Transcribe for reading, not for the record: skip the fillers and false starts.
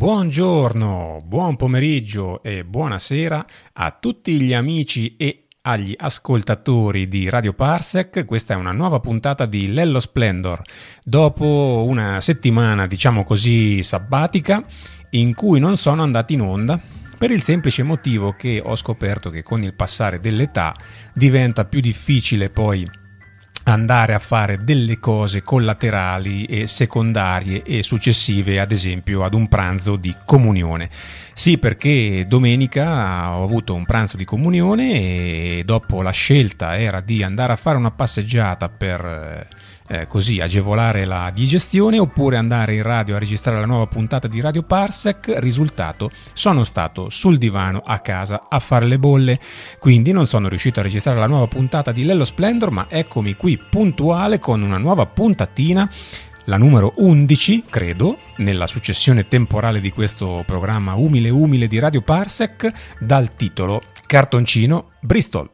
Buongiorno, buon pomeriggio e buonasera a tutti gli amici e agli ascoltatori di Radio Parsec. Questa è una nuova puntata di Lello Splendor. Dopo una settimana, diciamo così, sabbatica, in cui non sono andato in onda, per il semplice motivo che ho scoperto che con il passare dell'età diventa più difficile poi andare a fare delle cose collaterali e secondarie e successive, ad esempio ad un pranzo di comunione. Sì, perché domenica ho avuto un pranzo di comunione e dopo la scelta era di andare a fare una passeggiata per così agevolare la digestione, oppure andare in radio a registrare la nuova puntata di Radio Parsec. Risultato: sono stato sul divano a casa a fare le bolle, quindi non sono riuscito a registrare la nuova puntata di Lello Splendor, ma eccomi qui puntuale con una nuova puntatina, la numero 11, credo, nella successione temporale di questo programma umile di Radio Parsec, dal titolo Cartoncino Bristol.